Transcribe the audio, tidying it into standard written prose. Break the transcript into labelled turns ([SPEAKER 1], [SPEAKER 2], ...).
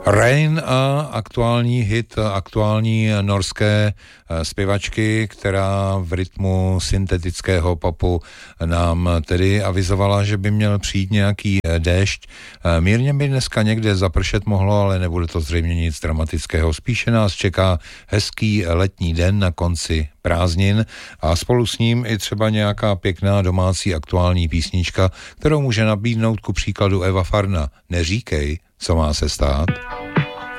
[SPEAKER 1] Rain a aktuální hit aktuální norské zpěvačky, která v rytmu syntetického popu nám tedy avizovala, že by měl přijít nějaký déšť. Mírně by dneska někde zapršet mohlo, ale nebude to zřejmě nic dramatického. Spíše nás čeká hezký letní den na konci prázdnin a spolu s ním i třeba nějaká pěkná domácí aktuální písnička, kterou může nabídnout ku příkladu Eva Farna. Neříkej, co má se stát.